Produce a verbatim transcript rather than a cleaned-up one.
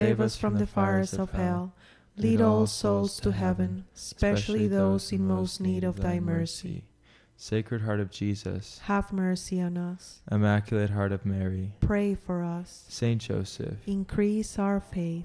Save us from the fires of hell. Lead all souls to heaven, especially those in most need of thy mercy. Sacred Heart of Jesus, Have mercy on us. Immaculate Heart of Mary, Pray for us. Saint Joseph, Increase our faith.